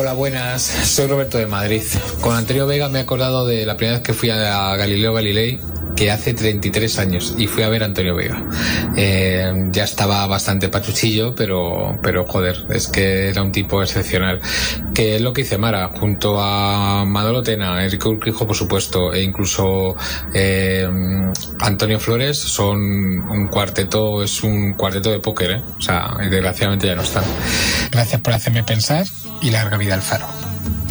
Hola, buenas. Soy Roberto de Madrid. Con Antonio Vega me he acordado de la primera vez que fui a Galileo Galilei, que hace 33 años, y fui a ver a Antonio Vega. Ya estaba bastante pachuchillo, pero joder, es que era un tipo excepcional. Que es lo que hice Mara, junto a Manolo Tena, Enrique Urquijo, por supuesto, e incluso Antonio Flores, son un cuarteto, es un cuarteto de póker, O sea, desgraciadamente ya no están. Gracias por hacerme pensar y larga vida al Faro.